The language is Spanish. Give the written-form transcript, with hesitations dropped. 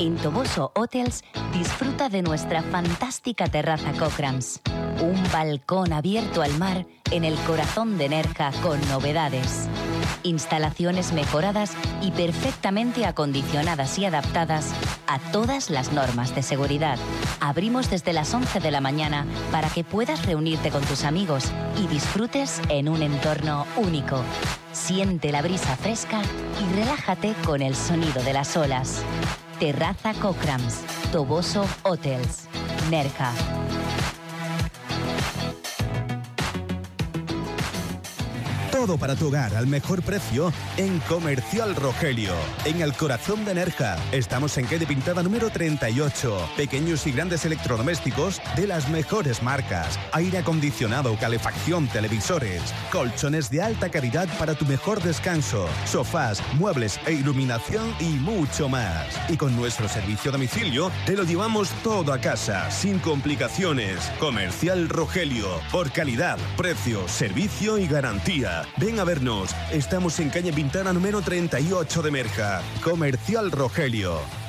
En Toboso Hotels disfruta de nuestra fantástica terraza Cochrams. Un balcón abierto al mar en el corazón de Nerja con novedades. Instalaciones mejoradas y perfectamente acondicionadas y adaptadas a todas las normas de seguridad. Abrimos desde las 11 de la mañana para que puedas reunirte con tus amigos y disfrutes en un entorno único. Siente la brisa fresca y relájate con el sonido de las olas. Terraza Cochrams, Toboso Hotels, Nerja. Todo para tu hogar al mejor precio en Comercial Rogelio. En el corazón de Nerja. Estamos en calle Pintada número 38. Pequeños y grandes electrodomésticos de las mejores marcas. Aire acondicionado, calefacción, televisores. Colchones de alta calidad para tu mejor descanso. Sofás, muebles e iluminación y mucho más. Y con nuestro servicio a domicilio te lo llevamos todo a casa, sin complicaciones. Comercial Rogelio. Por calidad, precio, servicio y garantía. Ven a vernos. Estamos en calle Pintana número 38 de Nerja. Comercial Rogelio.